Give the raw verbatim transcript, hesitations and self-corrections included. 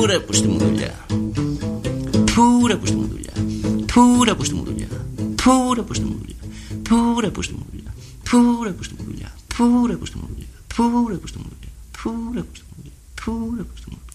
ρε που στη μου δουλειά. Πού ρε που στη μου δουλειά. Πού ρε που στη μου δουλειά. Πού ρε που στη μου δουλειά. Πού ρε που στη μου δουλειά. Πού ρε που στη μου δουλειά. Πού ρε που στη μου δουλειά. Πού ρε που στη μου δουλειά. Πού ρε που στη μου δουλειά. Πού ρε που στη μου δουλειά.